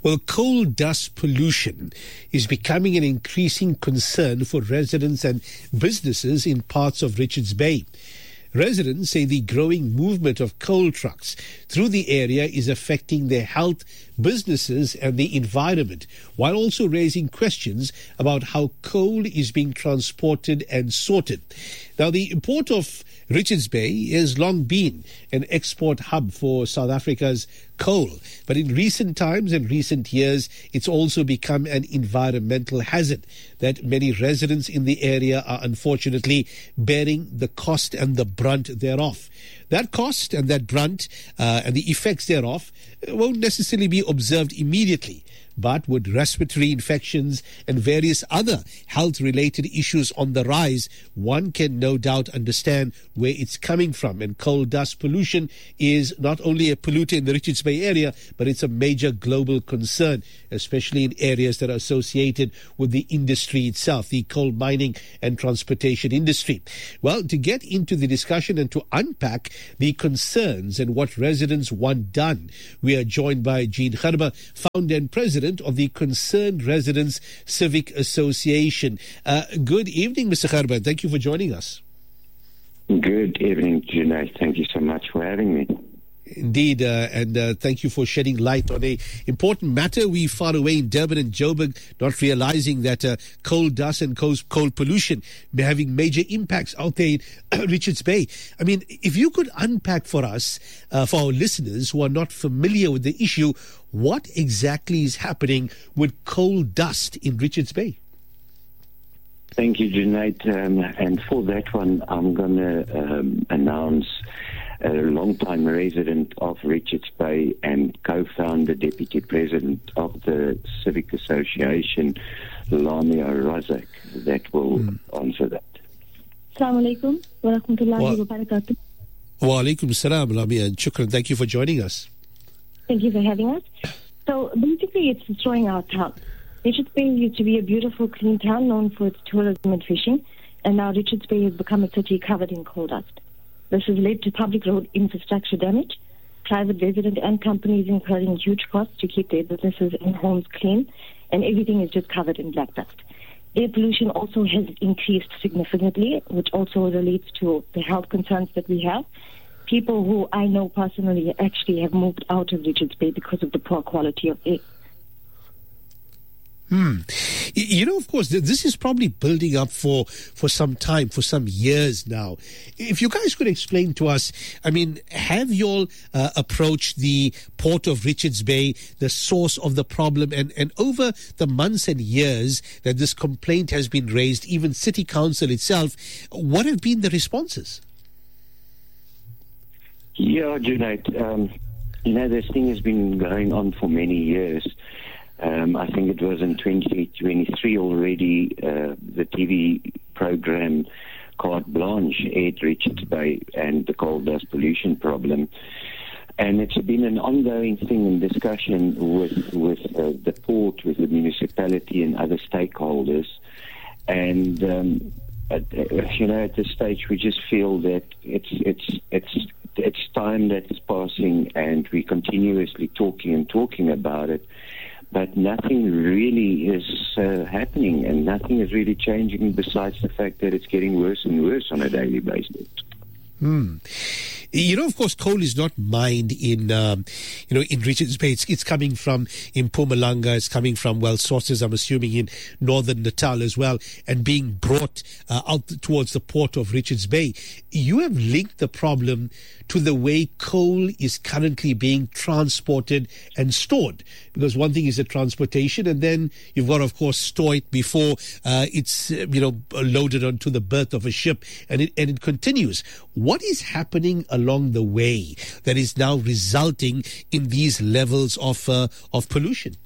Well, coal dust pollution is becoming an increasing concern for residents and businesses in parts of Richards Bay. Residents say the growing movement of coal trucks through the area is affecting their health, businesses and the environment, while also raising questions about how coal is being transported and sorted. Now, the port of Richards Bay has long been an export hub for South Africa's coal, but in recent times and recent years, it's also become an environmental hazard that many residents in the area are unfortunately bearing the cost and the brunt thereof. That cost and that brunt and the effects thereof won't necessarily be observed immediately. But with respiratory infections and various other health-related issues on the rise, one can no doubt understand where it's coming from. And coal dust pollution is not only a polluter in the Richards Bay area, but it's a major global concern, especially in areas that are associated with the industry itself, the coal mining and transportation industry. Well, to get into the discussion and to unpack the concerns and what residents want done, we are joined by Jean Gerber, founder and president of the Concerned Residents Civic Association. Good evening, Mr. Gerber. Thank you for joining us. Good evening, Junaid. Thank you so much for having me. Indeed, and thank you for shedding light on a important matter. We far away in Durban and Joburg, not realizing that coal dust and coal pollution may having major impacts out there in Richards Bay. I mean, if you could unpack for us, for our listeners who are not familiar with the issue, what exactly is happening with coal dust in Richards Bay? Thank you, Junaid. And for that one, I'm going to announce a long-time resident of Richards Bay and co-founder, deputy president of the Civic Association, Lamia Razak, that will answer that. Assalamu alaikum wa rahmatullahi wa barakatuh. Wa alaikum salam, Lamia, and shukran. Thank you for joining us. Thank you for having us. So basically, it's destroying our town. Richards Bay used to be a beautiful, clean town known for its tourism and fishing, and now Richards Bay has become a city covered in coal dust. This has led to public road infrastructure damage, private resident and companies incurring huge costs to keep their businesses and homes clean, and everything is just covered in black dust. Air pollution also has increased significantly, which also relates to the health concerns that we have. People who I know personally actually have moved out of Richards Bay because of the poor quality of air. You know, of course, this is probably building up for some time, for some years now. If you guys could explain to us, I mean, have you all approached the Port of Richards Bay, the source of the problem, and over the months and years that this complaint has been raised, even City Council itself, what have been the responses? Yeah, Junaid, this thing has been going on for many years. I think it was in 2023 already, the TV program Carte Blanche aired Richards Bay and the coal dust pollution problem. And it's been an ongoing thing in discussion with the port, with the municipality and other stakeholders. And, at this stage, we just feel that it's time that's passing, and we're continuously talking about it. But nothing really is happening, and nothing is really changing besides the fact that it's getting worse and worse on a daily basis. You know, of course, coal is not mined in Richards Bay. It's coming from in Mpumalanga. It's coming from, sources, I'm assuming, in northern Natal as well, and being brought out towards the port of Richards Bay. You have linked the problem to the way coal is currently being transported and stored. Because one thing is the transportation, and then you've got, of course, store it before it's loaded onto the berth of a ship, and it continues. What is happening along the way that is now resulting in these levels of pollution?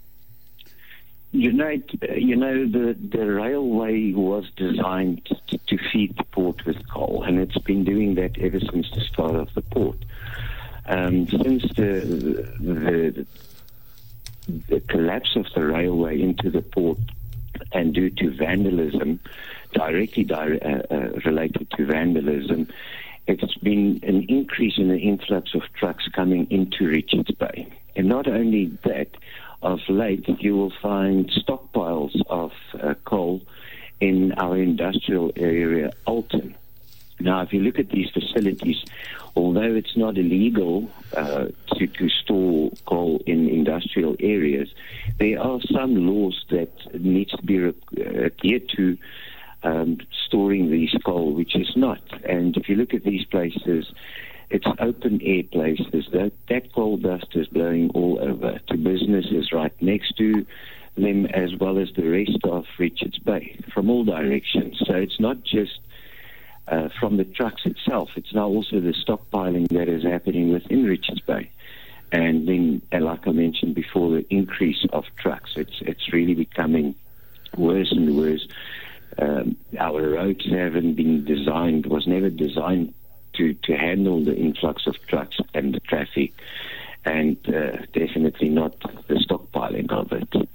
The railway was designed to feed the port with coal, and it's been doing that ever since the start of the port. Since the collapse of the railway into the port, and due to vandalism, directly related to vandalism, it's been an increase in the influx of trucks coming into Richards Bay. And not only that, of late, you will find stockpiles of coal in our industrial area, Alton. Now, if you look at these facilities, although it's not illegal to store coal in industrial areas, there are some laws that need to be adhered to storing these coal, which is not. And if you look at these places, it's open air places. That coal dust is blowing all over to businesses right next to them, as well as the rest of Richards Bay from all directions. So it's not just from the trucks itself. It's now also the stockpiling that is happening within Richards Bay. And then, like I mentioned before, the increase of trucks. It's really becoming worse and worse. Our roads was never designed to handle the influx of trucks and the traffic, and definitely not the stockpiling of it.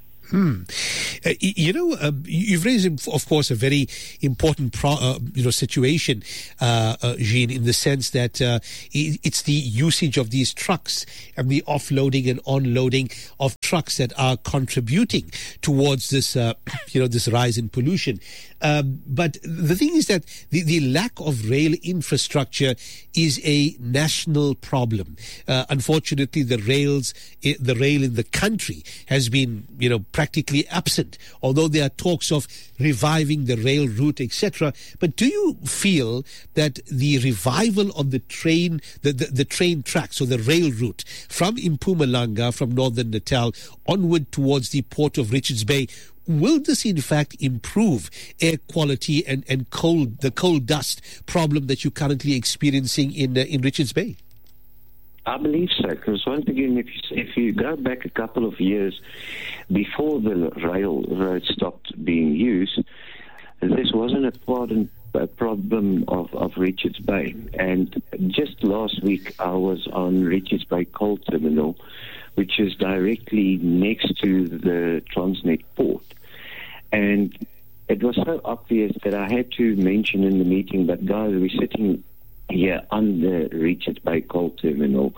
You've raised, of course, a very important situation, Jean, in the sense that it's the usage of these trucks and the offloading and onloading of trucks that are contributing towards this, this rise in pollution. But the thing is that the lack of rail infrastructure is a national problem. Unfortunately, the rail in the country has been, practically absent, although there are talks of reviving the rail route, etc. But do you feel that the revival of the train, the train tracks or the rail route from Mpumalanga, from Northern Natal, onward towards the port of Richards Bay, will this in fact improve air quality and the coal dust problem that you're currently experiencing in Richards Bay? I believe so, because once again, if you go back a couple of years before the railroad stopped being used, this wasn't a problem of Richards Bay. And just last week, I was on Richards Bay Coal Terminal, which is directly next to the Transnet port. And it was so obvious that I had to mention in the meeting, but guys, we're sitting here on the Richards Bay Coal Terminal,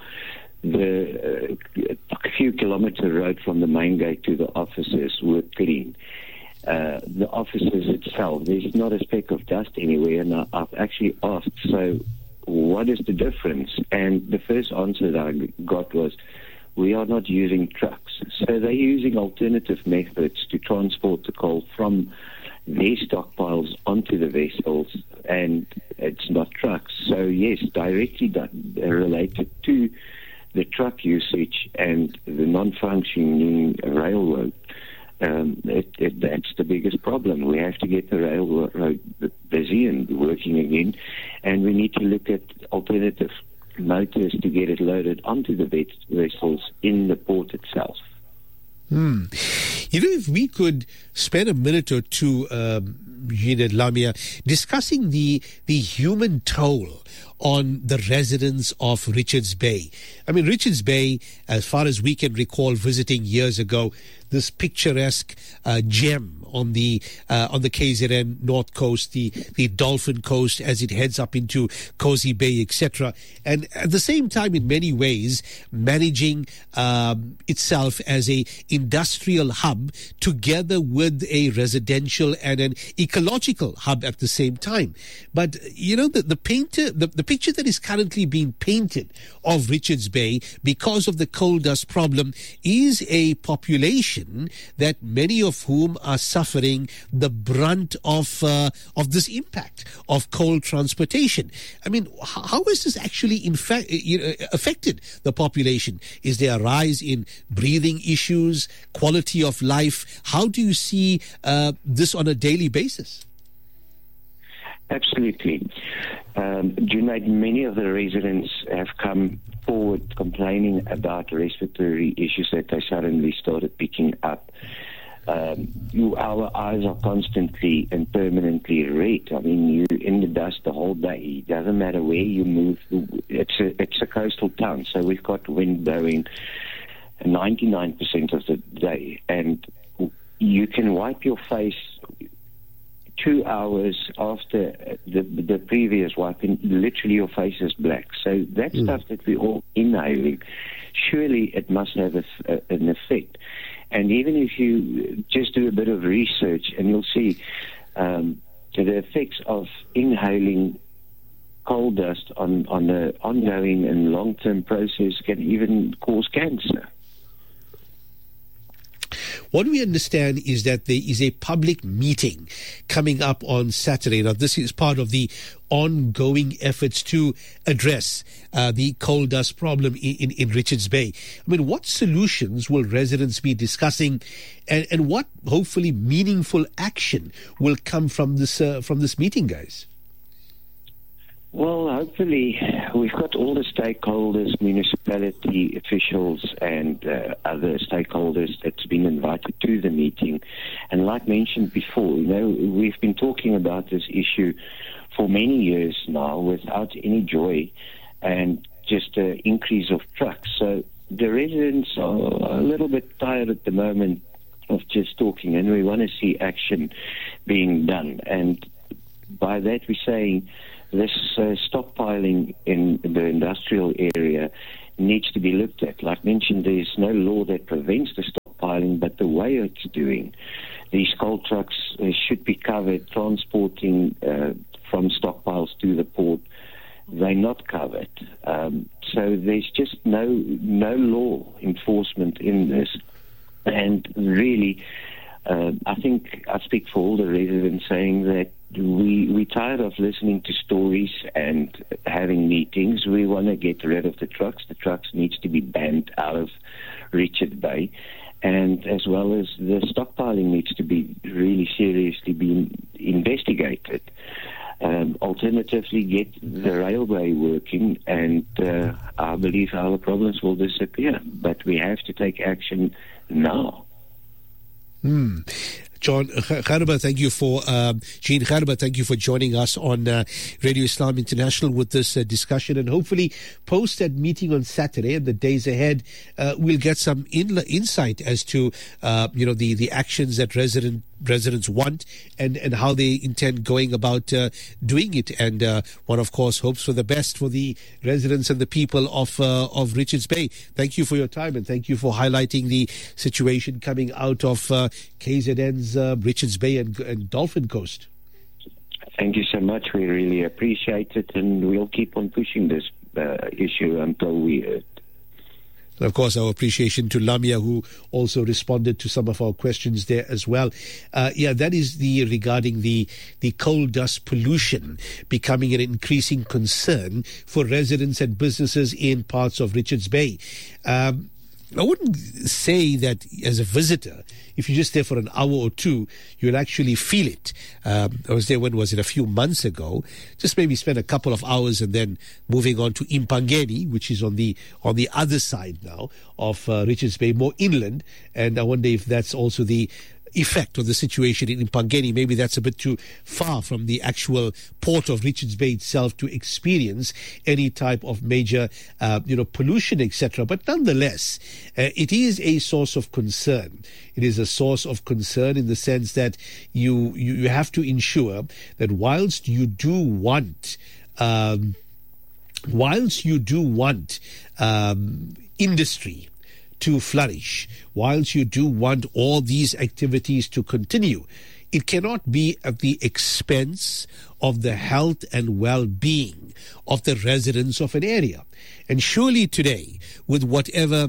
the few kilometer road from the main gate to the offices were clean. The offices itself, there's not a speck of dust anywhere, and I've actually asked, so what is the difference? And the first answer that I got was, we are not using trucks. So they're using alternative methods to transport the coal from their stockpiles onto the vessels, and it's not trucks. So yes, directly related to the truck usage and the non-functioning railroad, that's the biggest problem. We have to get the railroad busy and working again, and we need to look at alternative motors to get it loaded onto the vessels in the port itself. If we could spend a minute or two, Jean and Lamia, discussing the human toll on the residents of Richards Bay. I mean, Richards Bay, as far as we can recall visiting years ago, this picturesque gem on the KZN North Coast, the Dolphin Coast as it heads up into Cozy Bay, etc. And at the same time, in many ways, managing itself as a industrial hub together with a residential and an ecological hub at the same time. But the picture that is currently being painted of Richards Bay because of the coal dust problem is a population that many of whom are suffering the brunt of this impact of coal transportation. I mean, how has this actually affected the population? Is there a rise in breathing issues, quality of life? How do you see this on a daily basis? Absolutely. Junaid, many of the residents have come forward complaining about respiratory issues that they suddenly started picking up. Our eyes are constantly and permanently red. I mean, you're in the dust the whole day. It doesn't matter where you move. It's a coastal town, so we've got wind blowing 99% of the day. And you can wipe your face 2 hours after the previous wipe, and literally your face is black. So that stuff that we all inhaling, surely it must have an effect. And even if you just do a bit of research, and you'll see the effects of inhaling coal dust on an ongoing and long-term process can even cause cancer. What we understand is that there is a public meeting coming up on Saturday. Now, this is part of the ongoing efforts to address the coal dust problem in Richards Bay. I mean, what solutions will residents be discussing, and what hopefully meaningful action will come from this meeting, guys? Well, hopefully we've got all the stakeholders, municipality officials and other stakeholders that's been invited to the meeting. And like mentioned before, we've been talking about this issue for many years now without any joy and just an increase of trucks. So the residents are a little bit tired at the moment of just talking, and we want to see action being done. And by that we're saying this stockpiling in the industrial area needs to be looked at. Like mentioned, there's no law that prevents the stockpiling, but the way it's doing, these coal trucks should be covered, transporting from stockpiles to the port. They're not covered. So there's just no law enforcement in this. And really, I think I speak for all the residents saying that we're tired of listening to stories and having meetings. We want to get rid of the trucks. The trucks needs to be banned out of Richards Bay. And as well as the stockpiling needs to be really seriously being investigated. Alternatively, get the railway working, and I believe our problems will disappear. But we have to take action now. John Gerber, thank you for Jean Gerber, thank you for joining us on Radio Islam International with this discussion, and hopefully post that meeting on Saturday and the days ahead, we'll get some insight as to the actions that residents want and how they intend going about doing it. And one, of course, hopes for the best for the residents and the people of Richards Bay. Thank you for your time, and thank you for highlighting the situation coming out of KZN's Richards Bay and Dolphin Coast. Thank you so much. We really appreciate it, and we'll keep on pushing this issue until we And of course, our appreciation to Lamia, who also responded to some of our questions there as well. That is regarding the coal dust pollution becoming an increasing concern for residents and businesses in parts of Richards Bay. I wouldn't say that as a visitor, if you're just there for an hour or two, you'll actually feel it. I was there, when was it, a few months ago, just maybe spend a couple of hours and then moving on to Impangeni, which is on the other side now of Richards Bay, more inland. And I wonder if that's also the effect of the situation in Impangeni. Maybe that's a bit too far from the actual port of Richards Bay itself to experience any type of major, pollution, etc. But nonetheless, it is a source of concern. It is a source of concern in the sense that you have to ensure that whilst you do want industry to flourish, whilst you do want all these activities to continue, it cannot be at the expense of the health and well-being of the residents of an area. And surely today, with whatever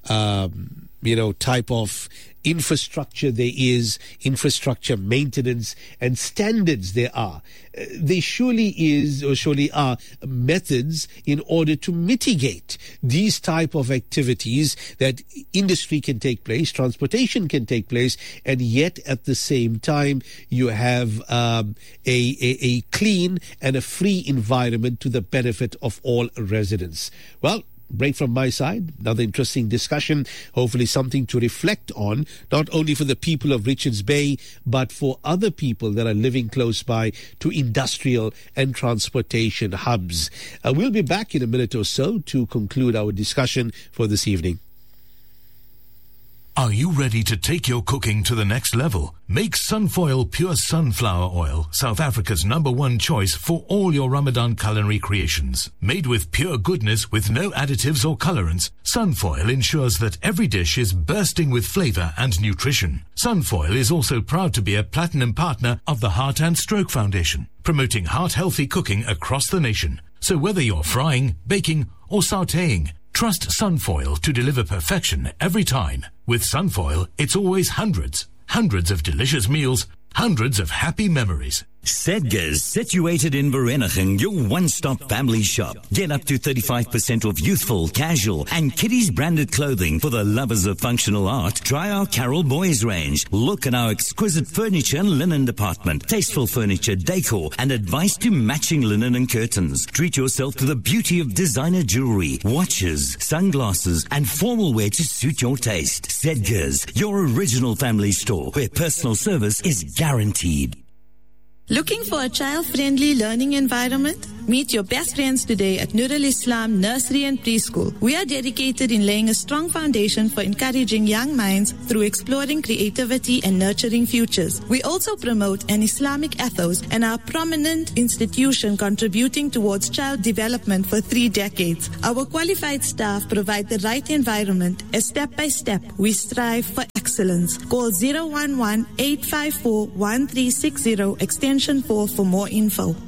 type of infrastructure there is, infrastructure maintenance and standards there are, there surely are methods in order to mitigate these type of activities, that industry can take place, transportation can take place, and yet at the same time you have a clean and a free environment to the benefit of all residents. Well, break from my side. Another interesting discussion, hopefully something to reflect on, not only for the people of Richards Bay, but for other people that are living close by to industrial and transportation hubs. We'll be back in a minute or so to conclude our discussion for this evening. Are you ready to take your cooking to the next level? Make Sunfoil Pure Sunflower Oil, South Africa's #1 choice for all your Ramadan culinary creations. Made with pure goodness with no additives or colorants, Sunfoil ensures that every dish is bursting with flavor and nutrition. Sunfoil is also proud to be a platinum partner of the Heart and Stroke Foundation, promoting heart-healthy cooking across the nation. So whether you're frying, baking, or sautéing, trust Sunfoil to deliver perfection every time. With Sunfoil, it's always hundreds of delicious meals, hundreds of happy memories. Sedgars, situated in Vereeniging, your one-stop family shop. Get up to 35% off youthful, casual, and kiddies branded clothing for the lovers of functional art. Try our Carol Boys range. Look at our exquisite furniture and linen department, tasteful furniture, decor, and advice to matching linen and curtains. Treat yourself to the beauty of designer jewelry, watches, sunglasses, and formal wear to suit your taste. Sedgars, your original family store where personal service is guaranteed. Looking for a child-friendly learning environment? Meet your best friends today at Nur al-Islam Nursery and Preschool. We are dedicated in laying a strong foundation for encouraging young minds through exploring creativity and nurturing futures. We also promote an Islamic ethos and are a prominent institution contributing towards child development for 3 decades. Our qualified staff provide the right environment as step by step we strive for excellence. Call 011-854-1360 extension 4 for more info.